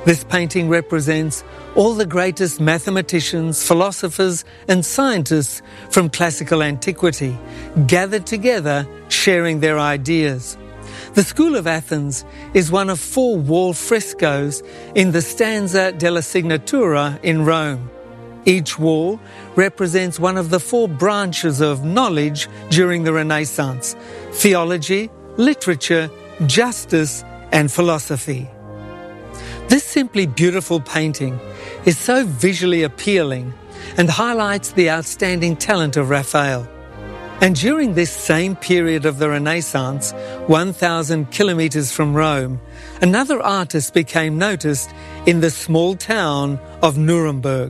This painting represents all the greatest mathematicians, philosophers and scientists from classical antiquity, gathered together sharing their ideas. The School of Athens is one of 4 wall frescoes in the Stanza della Signatura in Rome. Each wall represents one of the 4 branches of knowledge during the Renaissance: theology, literature, justice and philosophy. This simply beautiful painting is so visually appealing and highlights the outstanding talent of Raphael. And during this same period of the Renaissance, 1,000 kilometers from Rome, another artist became noticed in the small town of Nuremberg.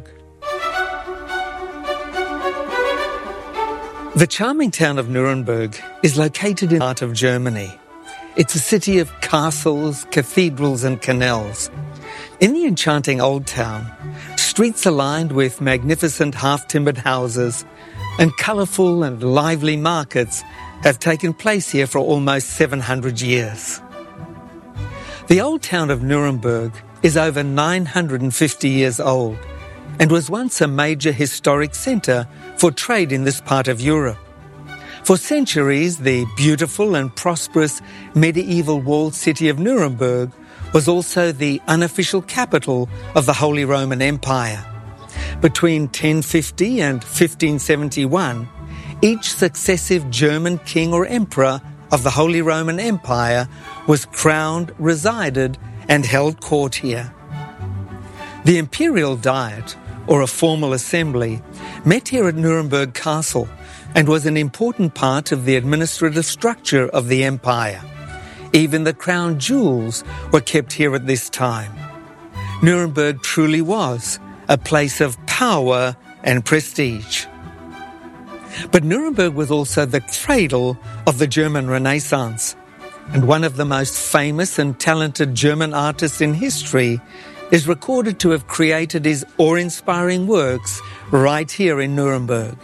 The charming town of Nuremberg is located in the heart of Germany. It's a city of castles, cathedrals and canals. In the enchanting old town, streets are lined with magnificent half-timbered houses, and colourful and lively markets have taken place here for almost 700 years. The old town of Nuremberg is over 950 years old and was once a major historic centre for trade in this part of Europe. For centuries, the beautiful and prosperous medieval walled city of Nuremberg was also the unofficial capital of the Holy Roman Empire. Between 1050 and 1571, each successive German king or emperor of the Holy Roman Empire was crowned, resided, and held court here. The imperial diet, or a formal assembly, met here at Nuremberg Castle and was an important part of the administrative structure of the empire. Even the crown jewels were kept here at this time. Nuremberg truly was a place of power and prestige. But Nuremberg was also the cradle of the German Renaissance, and one of the most famous and talented German artists in history is recorded to have created his awe-inspiring works right here in Nuremberg.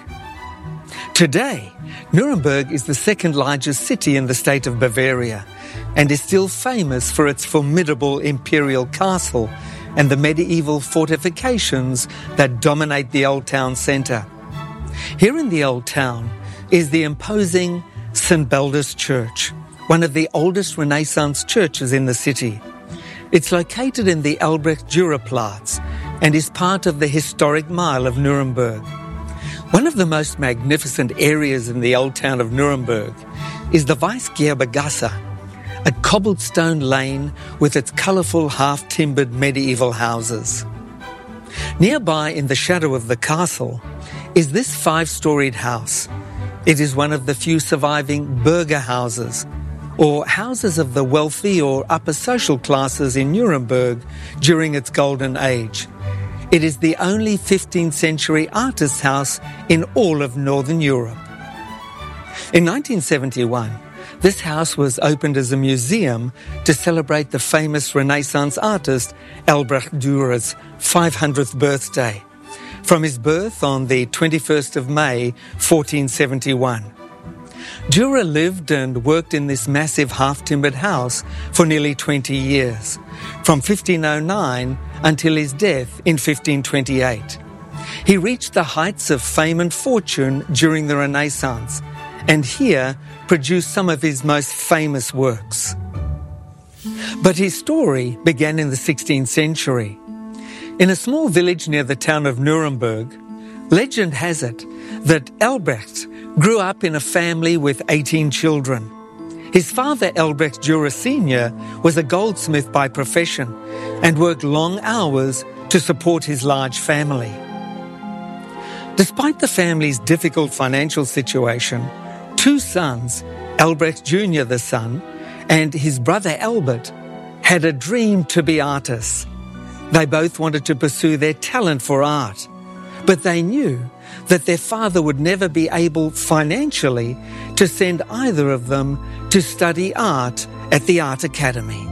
Today, Nuremberg is the second largest city in the state of Bavaria and is still famous for its formidable imperial castle and the medieval fortifications that dominate the old town centre. Here in the old town is the imposing St. Balder's Church, one of the oldest Renaissance churches in the city. It's located in the Albrecht-Dürer-Platz and is part of the historic Mile of Nuremberg. One of the most magnificent areas in the old town of Nuremberg is the Weisgerbergasse, a cobblestone lane with its colourful half-timbered medieval houses. Nearby, in the shadow of the castle, is this 5-storied house. It is one of the few surviving Bürgerhauses, or houses of the wealthy or upper social classes in Nuremberg during its golden age. It is the only 15th century artist's house in all of Northern Europe. In 1971, this house was opened as a museum to celebrate the famous Renaissance artist Albrecht Dürer's 500th birthday, from his birth on the 21st of May, 1471. Dürer lived and worked in this massive half-timbered house for nearly 20 years, from 1509 until his death in 1528. He reached the heights of fame and fortune during the Renaissance, and here produced some of his most famous works. But his story began in the 16th century. In a small village near the town of Nuremberg, legend has it that Albrecht grew up in a family with 18 children. His father, Albrecht Dürer Sr., was a goldsmith by profession and worked long hours to support his large family. Despite the family's difficult financial situation, 2 sons, Albrecht Jr. the son, and his brother Albert, had a dream to be artists. They both wanted to pursue their talent for art, but they knew that their father would never be able financially to send either of them to study art at the Art Academy.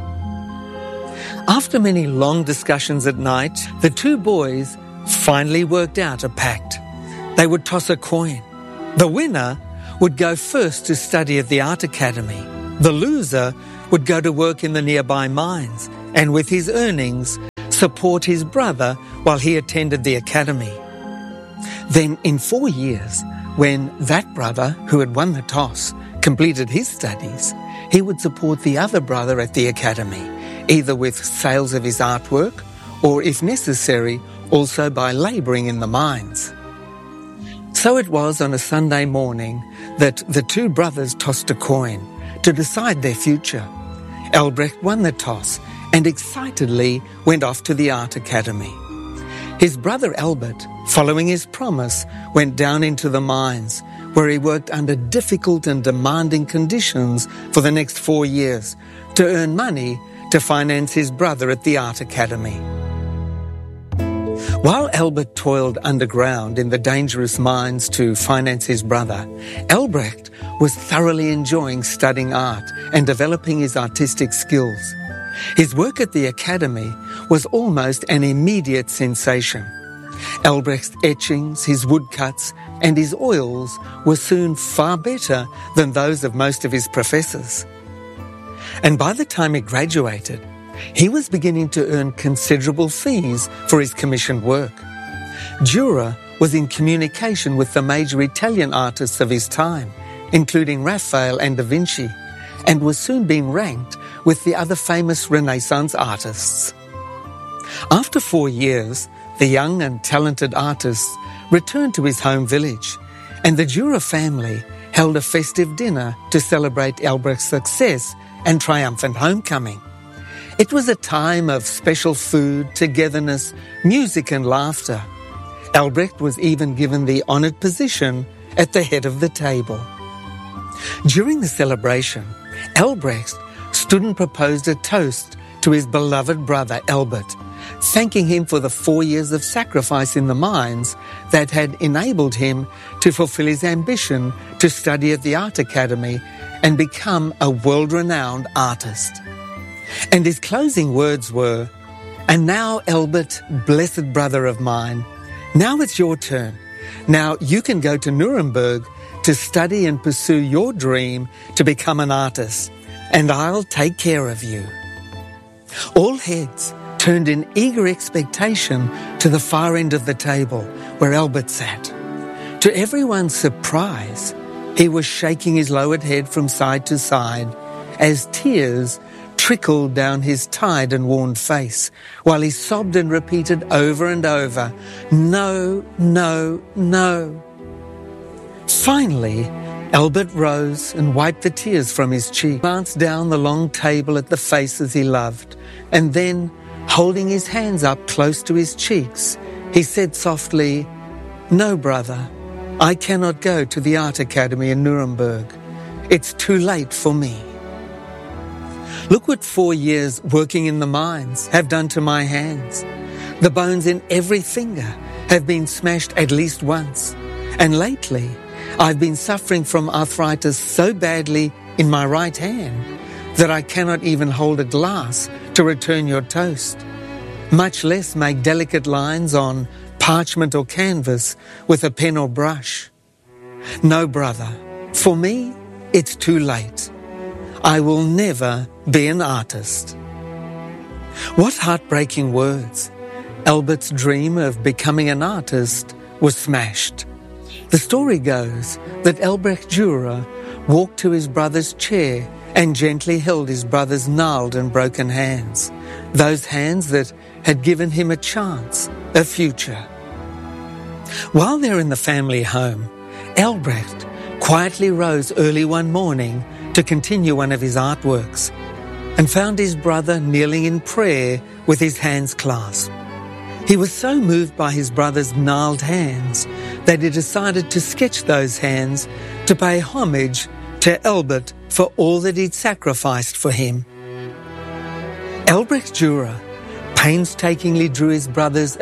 After many long discussions at night, the 2 boys finally worked out a pact. They would toss a coin. The winner would go first to study at the Art Academy. The loser would go to work in the nearby mines and with his earnings support his brother while he attended the academy. Then in 4 years, when that brother who had won the toss completed his studies, he would support the other brother at the academy, either with sales of his artwork or, if necessary, also by labouring in the mines. So it was on a Sunday morning that the two brothers tossed a coin to decide their future. Elbrecht won the toss and excitedly went off to the art academy. His brother Albert, following his promise, went down into the mines, where he worked under difficult and demanding conditions for the next 4 years to earn money to finance his brother at the art academy. While Albert toiled underground in the dangerous mines to finance his brother, Elbrecht was thoroughly enjoying studying art and developing his artistic skills. His work at the academy was almost an immediate sensation. Elbrecht's etchings, his woodcuts, and his oils were soon far better than those of most of his professors. And by the time he graduated, he was beginning to earn considerable fees for his commissioned work. Dürer was in communication with the major Italian artists of his time, including Raphael and Da Vinci, and was soon being ranked with the other famous Renaissance artists. After 4 years, the young and talented artist returned to his home village, and the Dürer family held a festive dinner to celebrate Elbrecht's success and triumphant homecoming. It was a time of special food, togetherness, music and laughter. Elbrecht was even given the honoured position at the head of the table. During the celebration, Elbrecht stood and proposed a toast to his beloved brother Albert, thanking him for the 4 years of sacrifice in the mines that had enabled him to fulfill his ambition to study at the Art Academy and become a world-renowned artist. And his closing words were, "And now, Albert, blessed brother of mine, now it's your turn. Now you can go to Nuremberg to study and pursue your dream to become an artist, and I'll take care of you." All heads turned in eager expectation to the far end of the table where Albert sat. To everyone's surprise, he was shaking his lowered head from side to side as tears trickled down his tired and worn face, while he sobbed and repeated over and over, "No, no, no." Finally, Albert rose and wiped the tears from his cheek, glanced down the long table at the faces he loved, and then, holding his hands up close to his cheeks, he said softly, "No, brother, I cannot go to the Art Academy in Nuremberg. It's too late for me. Look what 4 years working in the mines have done to my hands. The bones in every finger have been smashed at least once, and lately I've been suffering from arthritis so badly in my right hand that I cannot even hold a glass to return your toast, much less make delicate lines on parchment or canvas with a pen or brush. No, brother, for me, it's too late. I will never be an artist." What heartbreaking words. Albert's dream of becoming an artist was smashed. The story goes that Albrecht Dürer walked to his brother's chair and gently held his brother's gnarled and broken hands, those hands that had given him a chance, a future. While they're in the family home, Albrecht quietly rose early one morning to continue one of his artworks and found his brother kneeling in prayer with his hands clasped. He was so moved by his brother's gnarled hands that he decided to sketch those hands to pay homage to Albert for all that he'd sacrificed for him. Albrecht Dürer painstakingly drew his brother's